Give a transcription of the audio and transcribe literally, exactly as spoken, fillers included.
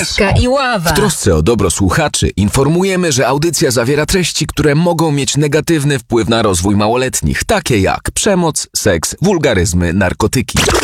Śliwka i ława. W trosce o dobro słuchaczy informujemy, że audycja zawiera treści, które mogą mieć negatywny wpływ na rozwój małoletnich, takie jak przemoc, seks, wulgaryzmy, narkotyki.